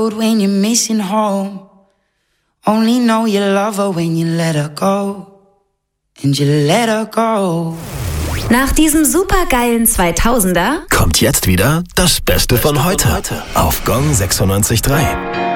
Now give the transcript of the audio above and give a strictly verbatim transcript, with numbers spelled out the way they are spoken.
When you're missing home, only know you love her when you let her go, and you let her go. Nach diesem supergeilen zweitausender kommt jetzt wieder das Beste von heute auf Gong sechsundneunzig Komma drei.